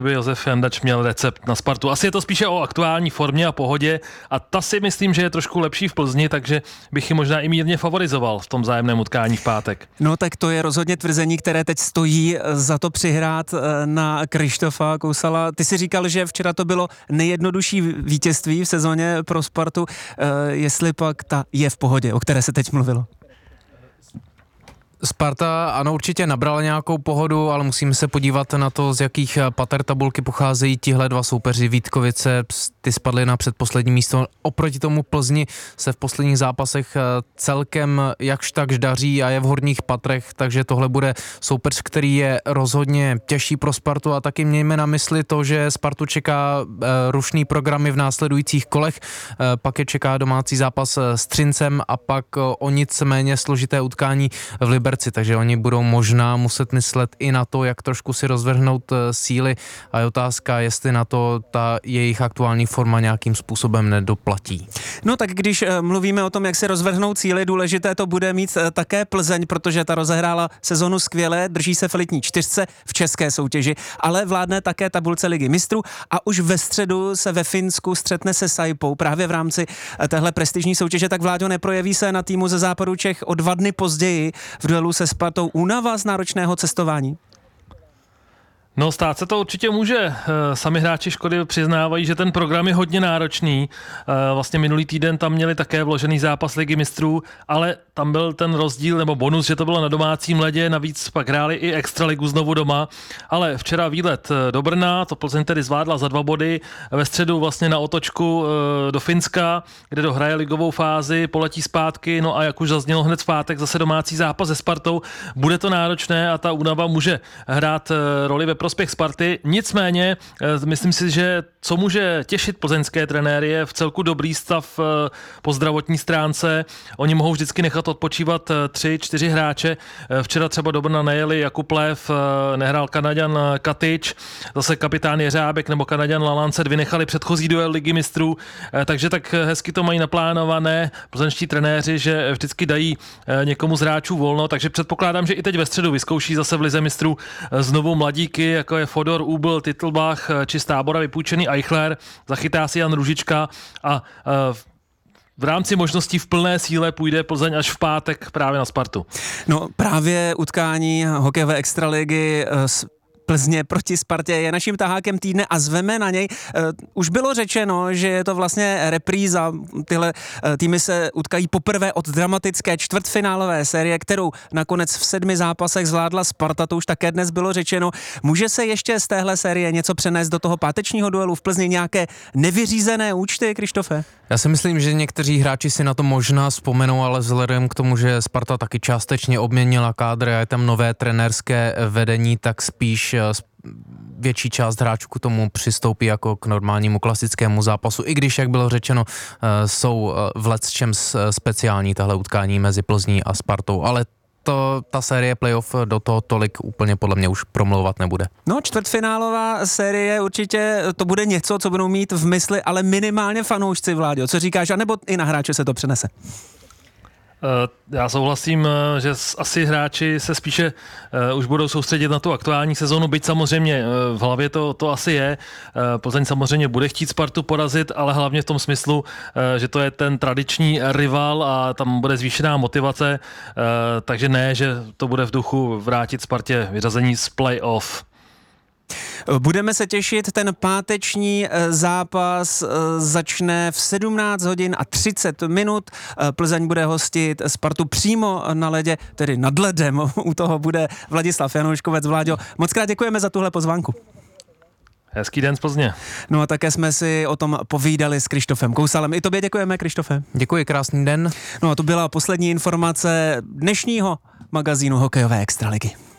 by Josef Jandač měl recept na Spartu. Asi je to spíše o aktuální formě a pohodě a ta si myslím, že je trošku lepší v Plzni, takže bych ji možná i mírně favorizoval v tom vzájemném utkání v pátek. No tak to je rozhodně tvrzení, které teď stojí za to přihrát na Krištofa Kousala. Ty si říkal, že včera to bylo nejjednodušší vítězství v sezóně pro Spartu, jestli pak ta je v pohodě, o které se teď mluvilo. Sparta ano, určitě nabrala nějakou pohodu, ale musíme se podívat na to, z jakých pater tabulky pocházejí tihle dva soupeři. Vítkovice, ty spadly na předposlední místo. Oproti tomu Plzni se v posledních zápasech celkem jakž takž daří a je v horních patrech, takže tohle bude soupeř, který je rozhodně těžší pro Spartu a taky mějme na mysli to, že Spartu čeká rušný programy v následujících kolech, pak je čeká domácí zápas s Třincem a pak o nic méně složité utkání v Liberci, takže oni budou možná muset myslet i na to, jak trošku si rozvrhnout síly a je otázka, jestli na to ta jejich aktuální forma nějakým způsobem nedoplatí. No tak když mluvíme o tom, jak si rozvrhnout síly, důležité to bude mít také Plzeň, protože ta rozehrála sezonu skvěle, drží se v elitní čtyřce v české soutěži, ale vládne také tabulce Ligy mistrů a už ve středu se ve Finsku střetne se Saipou právě v rámci téhle prestižní soutěže. Tak Vláďo, neprojeví se na týmu ze západu Čech o 2 dny později v duelu se Spartou únava z náročného cestování? No, stát se to určitě může. Sami hráči Škody přiznávají, že ten program je hodně náročný. Vlastně minulý týden tam měli také vložený zápas Ligy mistrů, ale tam byl ten rozdíl nebo bonus, že to bylo na domácím ledě, navíc pak hráli i extraligu znovu doma. Ale včera výlet do Brna, to Plzeň tedy zvládla za 2 body, ve středu vlastně na otočku do Finska, kde dohraje ligovou fázi, poletí zpátky, no a jak už zaznělo hned v pátek, zase domácí zápas se Spartou. Bude to náročné a ta únava může hrát roli ve prospěch Sparty. Nicméně, myslím si, že co může těšit plzeňské trenéry je v celku dobrý stav po zdravotní stránce. Oni mohou vždycky nechat odpočívat 3-4 hráče. Včera třeba do Brna nejeli Jakub Lev, nehrál Kanaďan Katič, zase kapitán Jeřábek nebo Kanaďan Lalance vynechali předchozí duel Ligy mistrů, takže tak hezky to mají naplánované plzeňští trenéři, že vždycky dají někomu z hráčů volno, takže předpokládám, že i teď ve středu vyzkouší zase v Lize mistrů znovu mladíky, jako je Fodor, Úbl, Titlbach či z Tábora vypůjčený Eichler, zachytá si Jan Růžička a v rámci možností v plné síle půjde Plzeň až v pátek právě na Spartu. No právě utkání hokejové extraligy Plzně proti Spartě je naším tahákem týdne a zveme na něj. Už bylo řečeno, že je to vlastně repríza. Tyhle týmy se utkají poprvé od dramatické čtvrtfinálové série, kterou nakonec v 7 zápasech zvládla Sparta, to už také dnes bylo řečeno. Může se ještě z téhle série něco přenést do toho pátečního duelu v Plzni, nějaké nevyřízené účty, Krištofe? Já si myslím, že někteří hráči si na to možná vzpomenou, ale vzhledem k tomu, že Sparta taky částečně obměnila kádr a je tam nové trenérské vedení, tak spíš větší část hráčů k tomu přistoupí jako k normálnímu klasickému zápasu, i když, jak bylo řečeno, jsou v lecčem speciální tahle utkání mezi Plzní a Spartou, ale ta série playoff do toho tolik úplně podle mě už promlouvat nebude. No, čtvrtfinálová série určitě to bude něco, co budou mít v mysli, ale minimálně fanoušci, Vláďo. Co říkáš, anebo i na hráče se to přenese? Já souhlasím, že asi hráči se spíše už budou soustředit na tu aktuální sezonu, byť samozřejmě v hlavě to asi je. Plzeň samozřejmě bude chtít Spartu porazit, ale hlavně v tom smyslu, že to je ten tradiční rival a tam bude zvýšená motivace, takže ne, že to bude v duchu vrátit Spartě vyřazení z play-off. Budeme se těšit, ten páteční zápas začne v 17 hodin a 30 minut. Plzeň bude hostit Spartu přímo na ledě, tedy nad ledem. U toho bude Vladislav Janouškovec. Vláďo, moc krát děkujeme za tuhle pozvánku. Hezký den z Plzně. No a také jsme si o tom povídali s Krištofem Kousalem. I tobě děkujeme, Krištofe. Děkuji, krásný den. No a to byla poslední informace dnešního magazínu hokejové extraligy.